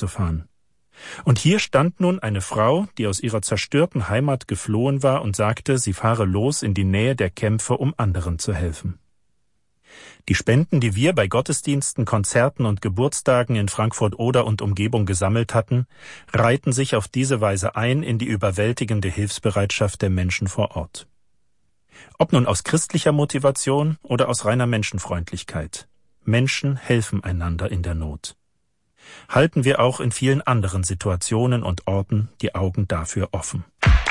fortzufahren. Und hier stand nun eine Frau, die aus ihrer zerstörten Heimat geflohen war und sagte, sie fahre los in die Nähe der Kämpfe, um anderen zu helfen. Die Spenden, die wir bei Gottesdiensten, Konzerten und Geburtstagen in Frankfurt-Oder und Umgebung gesammelt hatten, reihten sich auf diese Weise ein in die überwältigende Hilfsbereitschaft der Menschen vor Ort. Ob nun aus christlicher Motivation oder aus reiner Menschenfreundlichkeit. Menschen helfen einander in der Not. Halten wir auch in vielen anderen Situationen und Orten die Augen dafür offen.